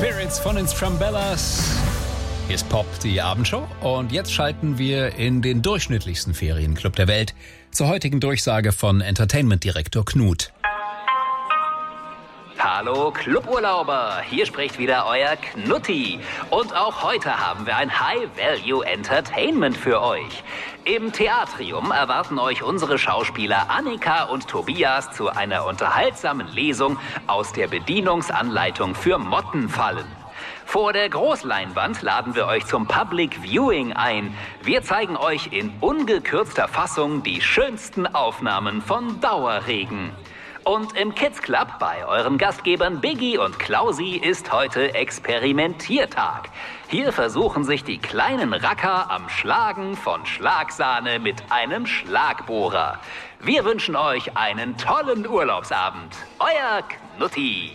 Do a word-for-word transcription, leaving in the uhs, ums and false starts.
Spirits von den Strumbellas. Hier ist Pop, die Abendshow. Und jetzt schalten wir in den durchschnittlichsten Ferienclub der Welt zur heutigen Durchsage von Entertainment-Direktor Knut. Hallo Cluburlauber, hier spricht wieder euer Knutti. Und auch heute haben wir ein High-Value-Entertainment für euch. Im Theatrium erwarten euch unsere Schauspieler Annika und Tobias zu einer unterhaltsamen Lesung aus der Bedienungsanleitung für Mottenfallen. Vor der Großleinwand laden wir euch zum Public Viewing ein. Wir zeigen euch in ungekürzter Fassung die schönsten Aufnahmen von Dauerregen. Und im Kids Club bei euren Gastgebern Biggie und Klausi ist heute Experimentiertag. Hier versuchen sich die kleinen Racker am Schlagen von Schlagsahne mit einem Schlagbohrer. Wir wünschen euch einen tollen Urlaubsabend. Euer Knutti.